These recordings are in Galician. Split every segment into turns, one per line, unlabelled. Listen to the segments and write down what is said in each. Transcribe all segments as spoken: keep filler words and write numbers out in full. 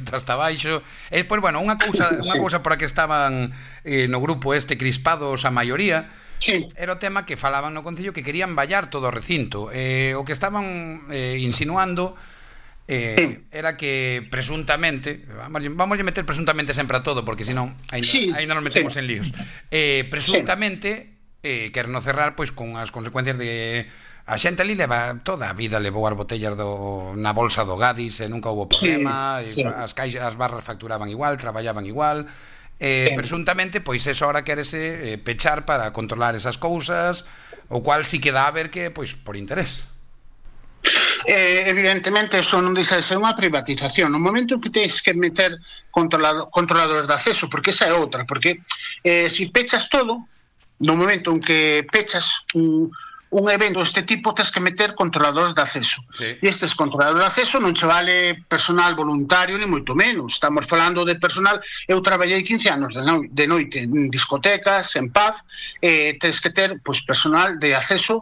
hasta baixo. E, pois, bueno, unha cousa, unha
Sí.
cousa por a que estaban eh, no grupo este crispados a maioría,
Sí.
era o tema que falaban no Concello que querían vallar todo o recinto. Eh, o que estaban eh, insinuando eh,
Sí.
era que presuntamente, vamos, vamos a meter presuntamente sempre a todo, porque senón ainda,
Sí.
ainda nos
Sí.
metemos en líos. Eh,
Sí.
presuntamente eh, queren no cerrar pois con as consecuencias de a xente ali leva toda a vida levou as botellas do, na bolsa do Gadis e nunca houve
Sí.
problema,
Sí.
e as caixas, as barras facturaban igual, traballaban igual. Eh,
Sí.
presuntamente, pois eso ahora quérese eh, pechar para controlar esas cousas, o cual si que dá a ver que, pois, por interés.
Eh, evidentemente, eso non deixa de ser unha privatización. No momento en que tens que meter controlado, controladores de acceso, porque esa é outra, porque eh, si pechas todo, no momento en que pechas un, un evento deste tipo, tens que meter controladores de acceso.
Sí.
E estes controladores de acceso non che vale personal voluntario, ni moito menos. Estamos falando de personal... Eu traballei quince anos de, no, de noite en discotecas, en pub, eh, tens que ter pois, personal de acceso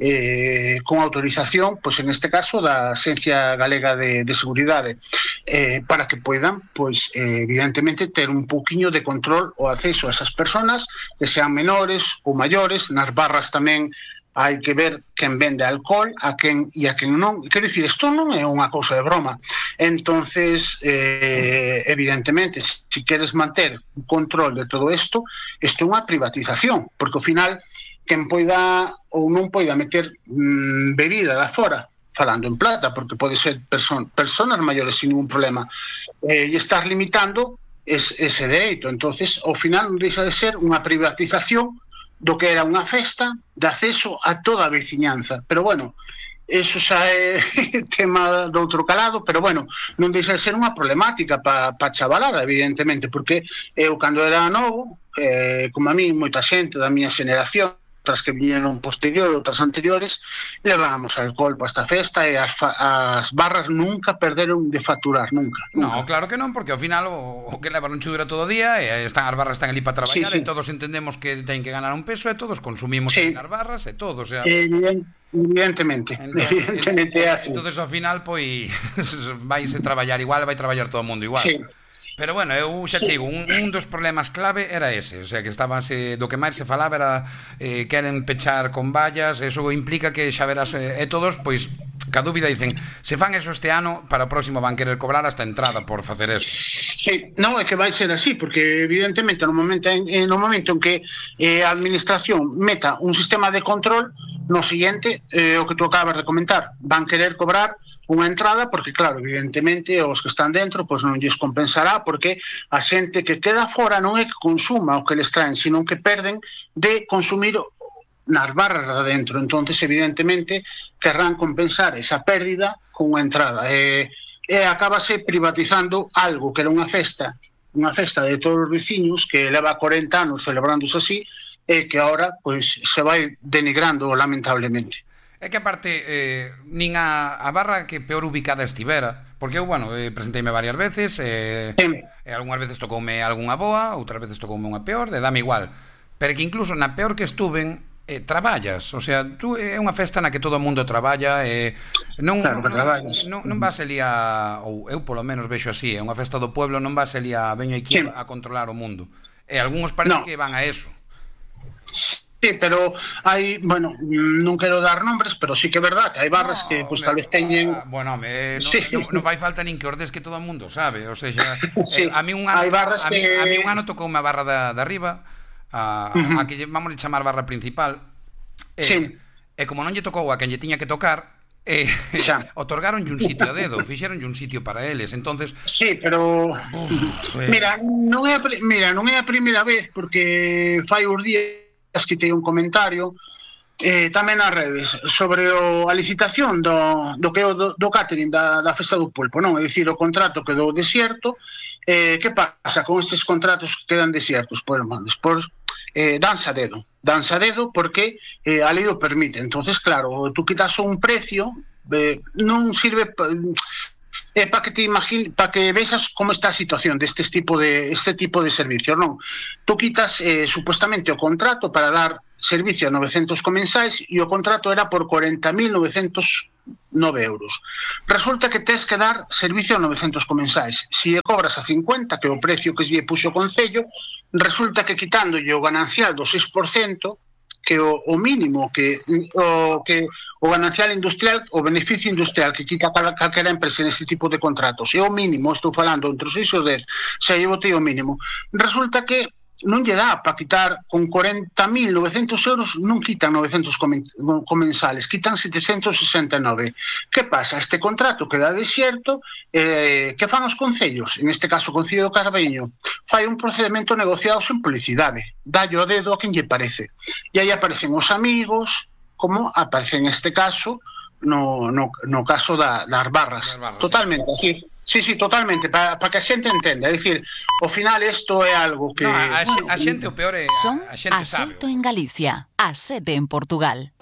eh, con autorización, pois en este caso da Axencia Galega de, de Seguridade, eh, para que poidan, pois eh, evidentemente, ter un pouquiño de control o acceso a esas personas, que sean menores ou maiores. Nas barras tamén hai que ver quen vende alcohol, a quen e a quen non. Quero dicir, isto non é unha cousa de broma. Entonces, eh, evidentemente, se queres manter o control de todo isto, isto é unha privatización, porque ao final quen poida ou non poida meter mmm, bebida da fora, falando en plata, porque pode ser person personas maiores sin ningún problema, eh, e estás limitando es, ese dereito. Entonces, ao final non deixa de ser unha privatización do que era unha festa de acceso a toda a veciñanza. Pero bueno, eso xa é tema de outro calado, pero bueno, non deixa de ser unha problemática para pa chavalada, evidentemente, porque eu cando era novo, eh, como a mí, moita xente da miña xeneración, outras que viñeron posterior, outras anteriores, levábamos alcohol para esta festa e as, as barras nunca perderon de facturar, nunca, nunca.
No, claro que non, porque ao final o, o que levan non dura todo o día e están as barras están ali para traballar,
sí, sí.
E todos entendemos que teñen que ganar un peso e todos consumimos
sí.
nas barras e todo, o sea,
evidentemente,
entonces,
evidentemente é así.
Entonces ao final pois vaise traballar igual, vai traballar todo o mundo igual.
Sí.
Pero bueno, eu xa
sí.
digo, un, un dos problemas clave era ese, o sea, que estabanse, do que máis se falaba era eh, queren pechar con vallas, eso implica que xa verás, eh, e todos, pois, ca dúbida dicen, se fan eso este ano, para o próximo van querer cobrar hasta entrada por facer eso.
Sí, non, é que vai ser así, porque evidentemente no momento en, no momento en que eh, a administración meta un sistema de control, no siguiente, eh, o que tú acabas de comentar, van querer cobrar unha entrada, porque claro, evidentemente os que están dentro pois non lles compensará, porque a xente que queda fora non é que consuma o que les traen, sino que perden de consumir nas barras de dentro. Entonces, evidentemente, querrán compensar esa pérdida con unha entrada. E, e acabase privatizando algo que era unha festa, unha festa de todos os veciños, que leva corenta anos celebrándose así, e que agora pois, se vai denigrando lamentablemente.
É que aparte, eh, nin a, a barra que peor ubicada estivera, porque eu, bueno, eh, presenteime varias veces, eh,
sí.
e algunhas veces tocoume algunha boa, outras veces tocoume unha peor, de dame igual. Pero que incluso na peor que estuven, eh, traballas, o sea, tú é unha festa na que todo o mundo traballa, e eh, non,
claro,
non, non, non vas ali a, ou eu polo menos vexo así, é unha festa do pueblo, non vas ali a veño aquí sí. a controlar o mundo. E algúns parece no. que van a eso.
Sí, pero hai, bueno, non quero dar nombres, pero sí que é verdad que hai barras no, que pues, tal vez teñen...
Bueno, me, no, sí. non no vai falta nin que ordes que todo o mundo sabe, o sea,
sí.
eh, a mí un ano,
hai barras
a,
que...
mí, a mí un ano tocou unha barra da, da arriba, a, uh-huh. a que vamos a chamar barra principal, e,
sí.
e como non lle tocou a quen lle tiña que tocar, eh, otorgaronlle un sitio a dedo, fixeronlle un sitio para eles, entonces...
Sí, pero... Uf, eh. Mira, non é a, mira, non é a primeira vez, porque fai uns días que teño un comentario eh, tamén nas redes sobre o, a licitación do, do que o do, do catering da, da festa do pulpo, non? É dicir, o contrato quedou desierto. Eh, que pasa con estes contratos que quedan desiertos? Pois, man, despois eh, danse a dedo danse a dedo porque eh, a lei o permite. Entonces, claro, tú quitas un precio, eh, non sirve eh, para que te imagine, para que vexas como está a situación deste tipo de este tipo de servicios, non? Tú quitas eh, supuestamente o contrato para dar servicio a novecentos comensais e o contrato era por cuarenta mil novecientos nove euros. Resulta que tes que dar servicio a novecentos comensais. Si e cobras a cincuenta, que é o precio que lle puxo o Concello, resulta que quitándolle o ganancial do seis por cento, que o, o mínimo que o, que o ganancial industrial, o beneficio industrial que quita calquera empresa neste tipo de contratos, é o mínimo, estou falando entre os seis e os dez, se aí botei o mínimo, resulta que non lle dá para quitar con cuarenta mil novecientos euros, non quitan novecentos comensales, quitan setecentos sesenta e nove. Que pasa? Este contrato queda desierto, eh, que fan os concellos? En este caso o Concello do Carballiño fai un procedimento negociado sen publicidade, dalle o dedo a quen lle parece, e aí aparecen os amigos, como aparece en este caso no, no, no caso da, das barras, barras totalmente así. Sí, sí, totalmente, para pa que a xente entenda. É dicir, ao final isto é algo que...
No, a, a, a xente o peor é...
Son
a xente sabe.
Asalto en Galicia, a sete en Portugal.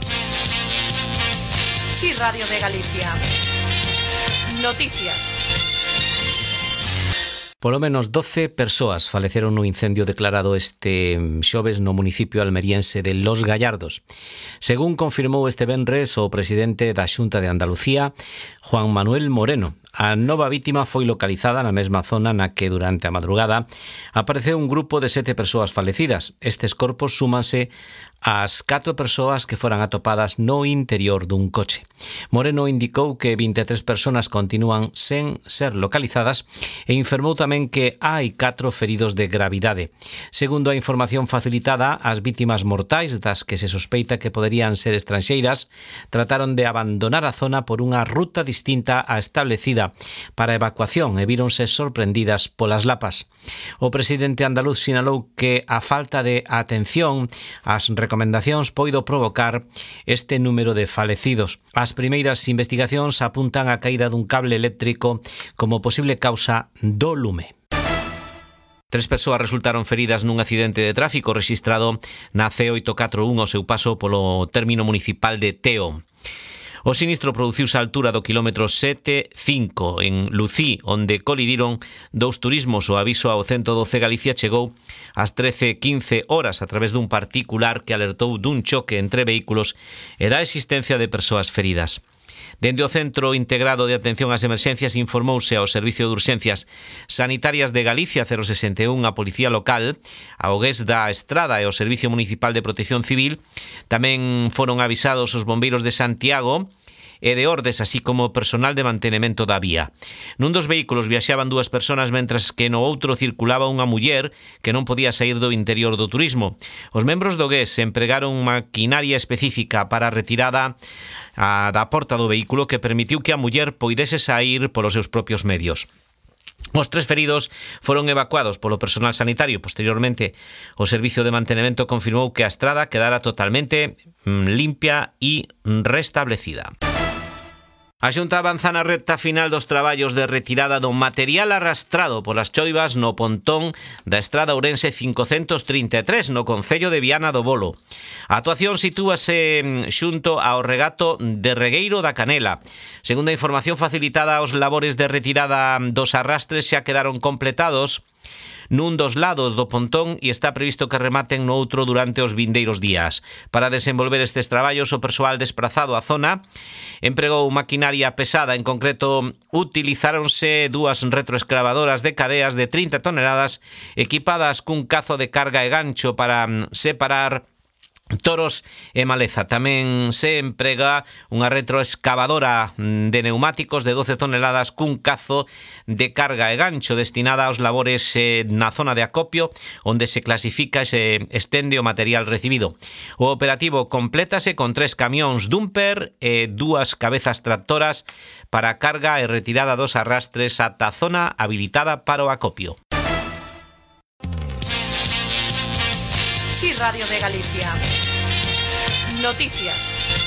Sí, Radio de Galicia. Noticias.
Polo menos doce persoas faleceron no incendio declarado este xoves no municipio almeriense de Los Gallardos. Según confirmou este venres o presidente da Xunta de Andalucía, Juan Manuel Moreno, a nova vítima foi localizada na mesma zona na que durante a madrugada apareceu un grupo de sete persoas falecidas. Estes corpos súmanse ás catro persoas que foran atopadas no interior dun coche. Moreno indicou que vinte e tres persoas continúan sen ser localizadas e informou tamén que hai catro feridos de gravidade. Segundo a información facilitada, as vítimas mortais, das que se sospeita que poderían ser estranxeiras, trataron de abandonar a zona por unha ruta distinta á establecida para a evacuación e víronse sorprendidas polas lapas. O presidente andaluz sinalou que a falta de atención ás recomendacións poido provocar este número de falecidos. As primeiras investigacións apuntan a caída dun cable eléctrico como posible causa do lume. Tres persoas resultaron feridas nun accidente de tráfico rexistrado na C oito catro un ao seu paso polo término municipal de Teo. O sinistro produciuse á altura do quilómetro sete cinco en Lucí, onde colidiron dous turismos. O aviso ao ciento doce Galicia chegou ás trece quince horas a través dun particular que alertou dun choque entre vehículos e da existencia de persoas feridas. Dende o Centro Integrado de Atención ás Emerxencias informouse ao Servicio de Urxencias Sanitarias de Galicia cero sesenta e un, a Policía Local, a Ogués da Estrada e o Servicio Municipal de Protección Civil. Tamén foron avisados os bombeiros de Santiago e de Ordes, así como personal de mantenimento da vía. Nun dos vehículos viaxaban dúas persoas, mentras que no outro circulaba unha muller que non podía sair do interior do turismo. Os membros do G E S empregaron maquinaria específica para a retirada a, da porta do vehículo, que permitiu que a muller poidese sair polos seus propios medios. Os tres feridos foron evacuados polo personal sanitario. Posteriormente, o Servicio de Mantenimento confirmou que a estrada quedara totalmente limpia e restablecida. A Xunta avanza na recta final dos traballos de retirada do material arrastrado polas choivas no pontón da estrada Ourense cincocentos trinta e tres no concello de Viana do Bolo. A actuación sitúase xunto ao regato de Regueiro da Canela. Segundo a información facilitada, os labores de retirada dos arrastres xa quedaron completados nun dos lados do pontón e está previsto que rematen no outro durante os vindeiros días. Para desenvolver estes traballos, o persoal desplazado á zona empregou maquinaria pesada. En concreto, utilizáronse dúas retroescavadoras de cadeas de trinta toneladas equipadas cun cazo de carga e gancho para separar toros e maleza. Tamén se emprega unha retroescavadora de neumáticos de doce toneladas cun cazo de carga e gancho destinada aos labores na zona de acopio, onde se clasifica e se estende o material recibido. O operativo complétase con tres camións dumper e dúas cabezas tractoras para carga e retirada dos arrastres ata a zona habilitada para o acopio.
Sí, Radio de Galicia. Noticias.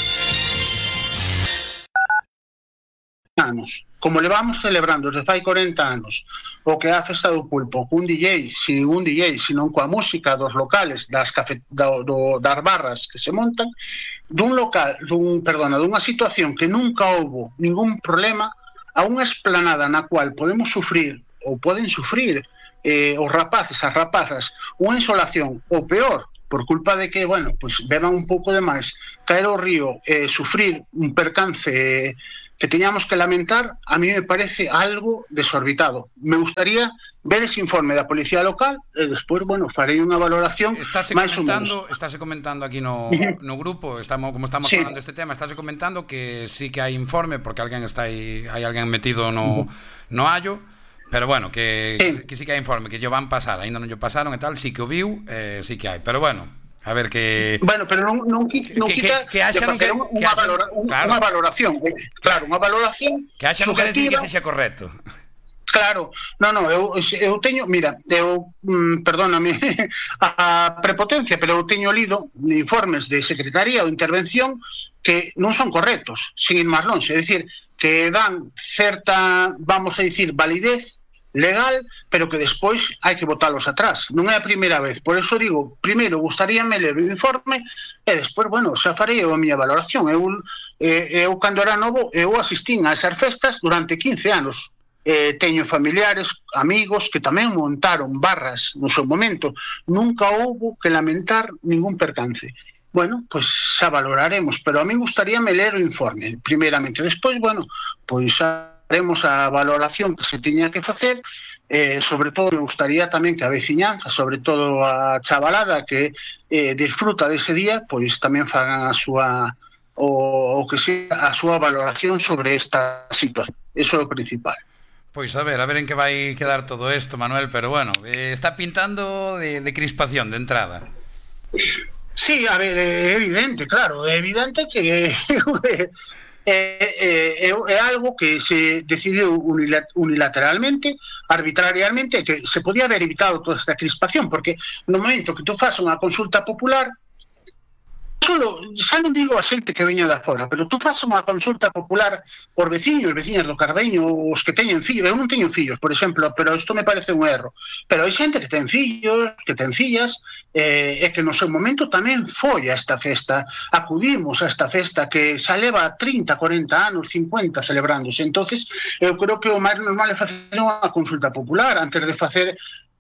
Anos. Como levamos celebrando desde fai corenta anos o que é a festa do pulpo, cun D J, sin un D J, sino coa música dos locales, das, cafe, do, do, das barras que se montan, dun local, dun, perdona, dunha situación que nunca houbo ningún problema, a unha esplanada na cual podemos sufrir, ou poden sufrir, eh, os rapaces, as rapazas, unha insolación, ou peor, por culpa de que, bueno, pues beban un pouco de máis, caer ao río, eh, sufrir un percance eh, que teñamos que lamentar, a mí me parece algo desorbitado. Me gustaría ver ese informe da Policía Local e despois, bueno, farei unha valoración máis ou menos.
Estáse comentando aquí no, no grupo, estamos como estamos
sí.
falando deste tema, estáse comentando que sí que hai informe porque alguén está aí, hai alguén metido no, no hallo, pero bueno, que sí. que sí que hai informe, que yo van pasar, aínda non yo pasaron e tal, sí que o viu, eh, sí que hai, pero bueno, a ver que...
Bueno, pero non, non, non quita que, que, que de facer que, unha, que valora, un, claro. unha valoración. Claro, unha valoración
que haxa non quere dicir que sexa correcto.
Claro, no, no, eu, eu teño, mira, eu, mm, perdóname a prepotencia, pero eu teño lido informes de secretaría ou intervención que non son correctos, sin ir máis longe, é dicir, que dan certa, vamos a dicir, validez legal, pero que despois hai que botalos atrás. Non é a primeira vez. Por eso digo, primeiro gustaríame ler o informe e despois, bueno, xa farei a miña valoración. Eu, eh, eu cando era novo, eu asistín a esas festas durante quince anos. Eh, teño familiares, amigos que tamén montaron barras no seu momento. Nunca houbo que lamentar ningún percance. Bueno, pois xa valoraremos, pero a mí gustaríame ler o informe, primeiramente. Despois, bueno, pois xa haremos a valoración que se tiña que facer, eh, sobre todo me gustaría tamén que a veciñanza, sobre todo a chavalada que eh, disfruta dese día, pois tamén fagan a súa o, o que sea, a súa valoración sobre esta situación. Eso é o principal.
Pois a ver, a ver en que vai quedar todo isto, Manuel, pero bueno, eh, está pintando de, de crispación de entrada.
Sí, a ver, é evidente, claro, é evidente que É, é, é algo que se decidiu unilateralmente, arbitrariamente, que se podía haber evitado toda esta crispación, porque no momento que tú fas unha consulta popular, solo, xa non digo a xente que veña da fora, pero tú fas unha consulta popular por veciños, veciñas do Carbeño, os que teñen fillos, eu non teño fillos, por exemplo, pero isto me parece un erro, pero hai xente que ten fillos, que ten fillas, eh, e que no seu momento tamén foi a esta festa, acudimos a esta festa que xa leva trinta, cuarenta anos, cincuenta celebrándose. Entonces eu creo que o máis normal é facer unha consulta popular antes de facer,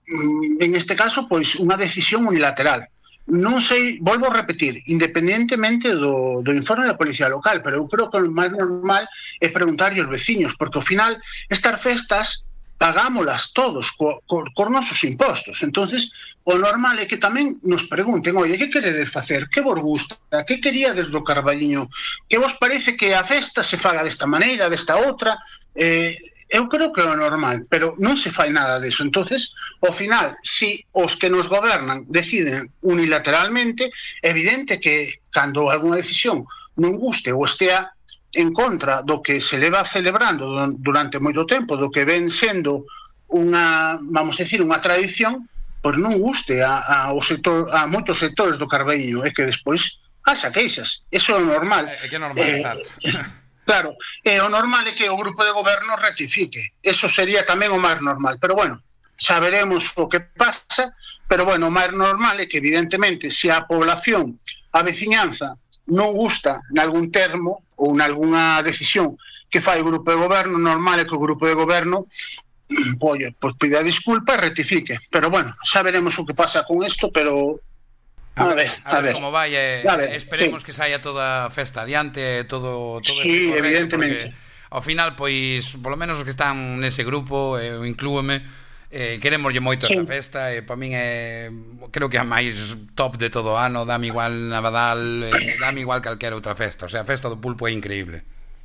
en este caso, pois unha decisión unilateral. Non sei, volvo a repetir, independentemente do, do informe da Policía Local, pero eu creo que o máis normal é preguntar aos veciños, porque ao final estas festas pagámolas todos co, co, cos nosos impostos. Entonces o normal é que tamén nos pregunten, oye, que queredes facer? Que vos gusta? Que queríades do Carballiño? Que vos parece que a festa se faga desta maneira, desta outra? Eh, eu creo que é o normal, pero non se fai nada disso. Entonces, ao final, si os que nos gobernan deciden unilateralmente, é evidente que cando algunha decisión non guste ou estea en contra do que se leva celebrando durante moito tempo, do que ven sendo unha, vamos a decir, unha tradición, pois non guste a, a, o sector, a moitos sectores do Carballiño, e que despois haxa queixas. Eso é o normal.
É que é normal, eh, exacto.
Claro, e o normal é que o grupo de goberno rectifique. Eso sería tamén o máis normal. Pero bueno, saberemos o que pasa, pero bueno, o máis normal é que evidentemente se a población, a veciñanza, non gusta nalgún termo ou nalgúna decisión que fai o grupo de goberno, normal é que o grupo de goberno pois, pois pida disculpa e rectifique. Pero bueno, xa veremos o que pasa con isto, pero
A, a ver, a, a ver como vai, eh, ver, esperemos sí. que saia toda a festa adiante, todo, todo
sí, evidentemente.
Ao final, pois, polo menos os que están nese grupo, eu inclúeme, eh, queremoslle moito sí. esta festa, e para min é, creo que é a máis top de todo o ano, dame igual Navadal, eh, dame igual calquera outra festa, o sea, a festa do pulpo é increíble.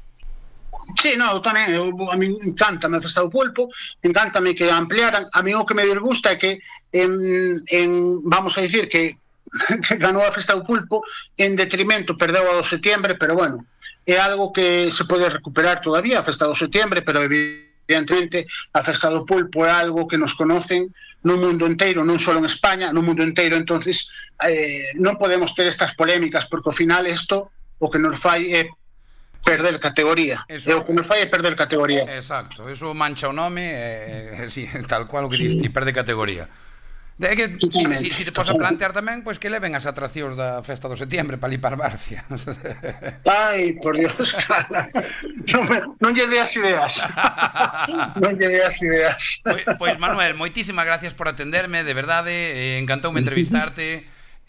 Sí, no, tamén, eu, a mí encantame a festa do pulpo, encantame que ampliaran. A mí o que me disgusta é que en, en vamos a dicir que que ganou a festa do pulpo en detrimento, perdeu a do setiembre, pero bueno, é algo que se pode recuperar todavía, a festa do setiembre, pero evidentemente a festa do pulpo é algo que nos conocen no mundo inteiro, non só en España, no mundo inteiro. Entonces eh, non podemos ter estas polémicas, porque ao final isto o que nos fai é perder categoría. Eso, e o que nos fai é perder categoría.
Exacto, eso mancha o nome, eh, eh, sí, tal cual o que sí. diste, perde categoría. É que si, si, si te podes plantear tamén, pois que leven as atraccións da festa do setiembre para lipar Barcia.
Ai, por Dios, cara. Non, me, non lle deas ideas. Non lle deas ideas.
Pois, pois Manuel, moitísimas gracias por atenderme, de verdade, eh, encantoume entrevistarte.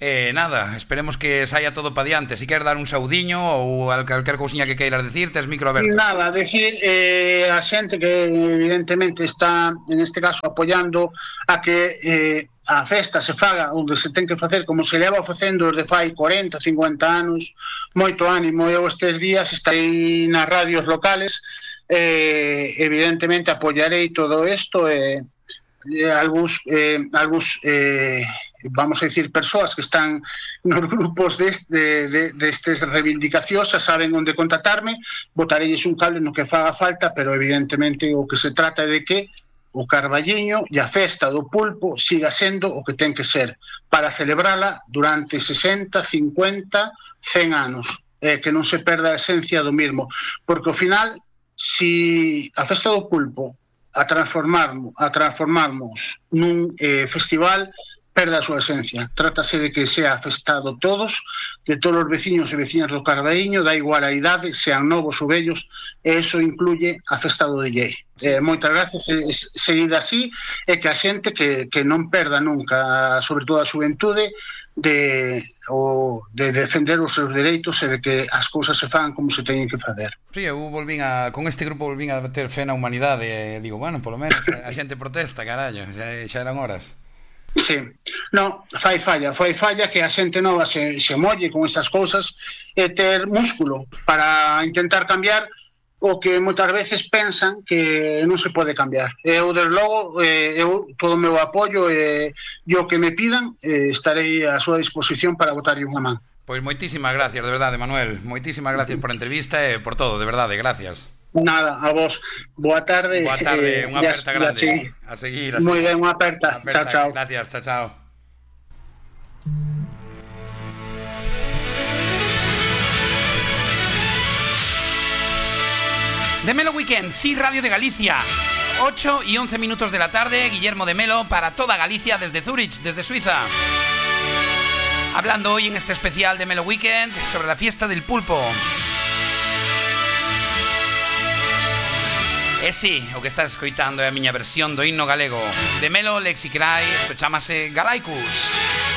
E nada, esperemos que saia todo pa diante. Si queres dar un saudiño ou calquer cousiña que queiras decir, tes micro aberto.
Nada, decir eh, a xente que evidentemente está, en este caso, apoiando a que eh, a festa se faga onde se ten que facer como se leva facendo desde fai corenta, cincuenta anos. Moito ánimo. Eu estes días estarei nas radios locales, eh, evidentemente apoiarei todo isto e eh, algúns, eh, algúns eh, vamos a decir, persoas que están nos grupos deste, de, de, destes reivindicacións xa saben onde contactarme, botarelles un cable no que faga falta, pero evidentemente o que se trata é de que o Carballiño e a festa do pulpo siga sendo o que ten que ser para celebrala durante sesenta, cincuenta, cen anos, eh, que non se perda a esencia do mismo, porque ao final, si a festa do pulpo a transformarmos, a transformarmos nun eh, festival, perda a súa esencia. Trátase de que sea festado todos, de todos os veciños e veciñas do Carballiño, da igual a idade, sean novos ou vellos, e iso incluye a festa do D J. Eh, moitas gracias, e, seguida así, e que a xente que, que non perda nunca, sobre todo a xuventude, de, o, de defender os seus dereitos e de que as cousas se fan como se teñen que fazer.
Sí, eu volvín a, con este grupo volvín a ter fe na humanidade e digo, bueno, polo menos a xente protesta, carallo, xa, xa eran horas.
Sí, no, fai falla, fai falla que a xente nova se, se molle con estas cousas e ter músculo para intentar cambiar o que moitas veces pensan que non se pode cambiar. Eu, desde logo, eh, eu todo o meu apoio e eh, o que me pidan, eh, estarei a súa disposición para botarlle unha man.
Pois moitísimas gracias, de verdade, Manuel. Moitísimas gracias por a entrevista e por todo, de verdade, gracias.
Nada, a vos. Boa tarde.
Boa tarde, eh, unha aperta grande. A seguir, a seguir.
Moi ben, unha aperta. Chao, chao.
Gracias, chao, chao. De Melo Weekend, sí, Radio de Galicia. ocho y once minutos de la tarde, Guillermo de Melo para toda Galicia desde Zúrich, desde Suiza. Hablando hoy en este especial de Melo Weekend sobre la fiesta del pulpo. E si, o que estás escoitando é a miña versión do himno galego de Melo Lexicrai, isto chamase Galaicus.